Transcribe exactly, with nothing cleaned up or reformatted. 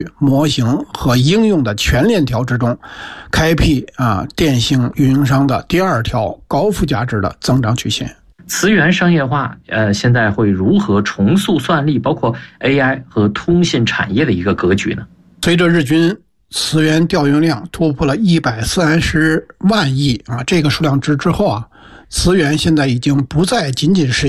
模型和应用的全链条之中，开辟啊电信运营商的第二条高附加值的增长曲线。 磁源商业化，呃，现在会如何重塑算力，包括 A I 和通信产业的一个格局呢？ 随着日均磁源调用量突破了一百三十万亿啊这个数量值之后啊，磁源现在已经不再仅仅是